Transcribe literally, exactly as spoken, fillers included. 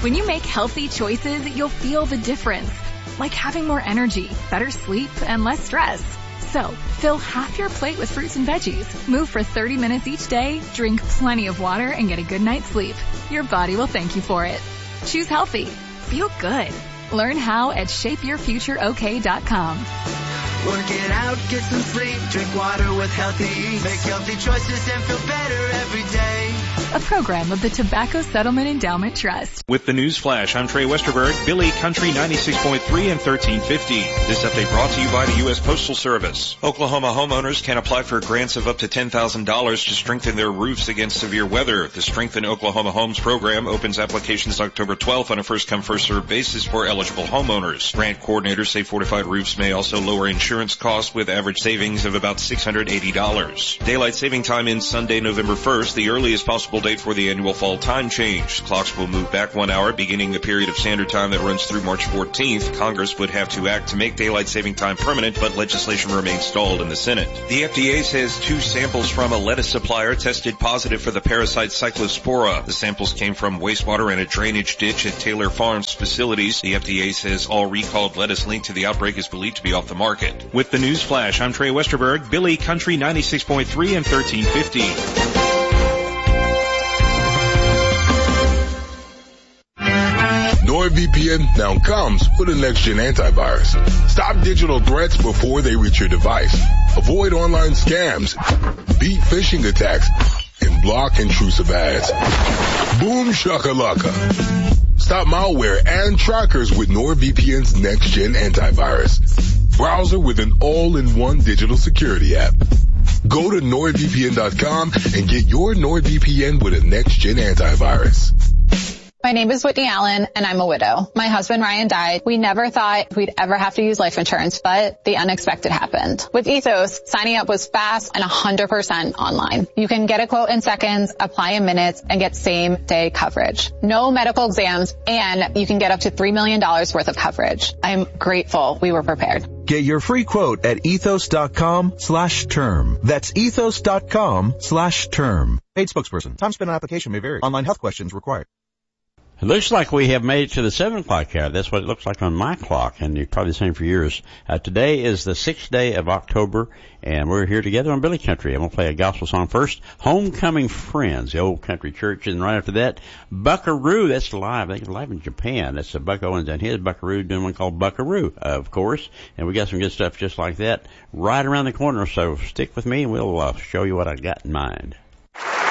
When you make healthy choices, you'll feel the difference. Like having more energy, better sleep, and less stress. So, fill half your plate with fruits and veggies. Move for thirty minutes each day, drink plenty of water, and get a good night's sleep. Your body will thank you for it. Choose healthy. Feel good. Learn how at shape your future o k dot com. Work it out, get some sleep, drink water with healthy eats. Make healthy choices and feel better every day. A program of the Tobacco Settlement Endowment Trust. With the News Flash, I'm Trey Westerberg, Billy Country ninety-six point three and thirteen fifty. This update brought to you by the U S Postal Service. Oklahoma homeowners can apply for grants of up to ten thousand dollars to strengthen their roofs against severe weather. The Strengthen Oklahoma Homes program opens applications October twelfth on a first-come, first-served basis for eligible homeowners. Grant coordinators say fortified roofs may also lower insurance costs with average savings of about six hundred eighty dollars. Daylight saving time ends Sunday, November first, the earliest possible date for the annual fall time change. Clocks will move back one hour, beginning a period of standard time that runs through March fourteenth. Congress would have to act to make daylight saving time permanent, but legislation remains stalled in the Senate. The F D A says two samples from a lettuce supplier tested positive for the parasite Cyclospora. The samples came from wastewater and a drainage ditch at Taylor Farms facilities. The F D A says all recalled lettuce linked to the outbreak is believed to be off the market. With the News Flash, I'm Trey Westerberg, Billy Country ninety-six point three and thirteen fifty. NordVPN now comes with a next-gen antivirus. Stop digital threats before they reach your device. Avoid online scams, beat phishing attacks, and block intrusive ads. Boom shakalaka. Stop malware and trackers with NordVPN's next-gen antivirus. Browser with an all-in-one digital security app. Go to NordVPN dot com and get your NordVPN with a next-gen antivirus. My name is Whitney Allen, and I'm a widow. My husband, Ryan, died. We never thought we'd ever have to use life insurance, but the unexpected happened. With Ethos, signing up was fast and one hundred percent online. You can get a quote in seconds, apply in minutes, and get same-day coverage. No medical exams, and you can get up to three million dollars worth of coverage. I'm grateful we were prepared. Get your free quote at ethos dot com slash term. That's ethos dot com slash term. Paid spokesperson. Time spent on application may vary. Online health questions required. It looks like we have made it to the seven o'clock hour. That's what it looks like on my clock, and you're probably the same for yours. Uh, today is the sixth day of October, and we're here together on Billy Country. I'm going to play a gospel song first, Homecoming Friends, the old country church, and right after that, Buckaroo. That's live. I think it's live in Japan. That's uh, Buck Owens and his Buckaroo doing one called Buckaroo, uh, of course, and we got some good stuff just like that right around the corner, so stick with me, and we'll uh, show you what I got in mind.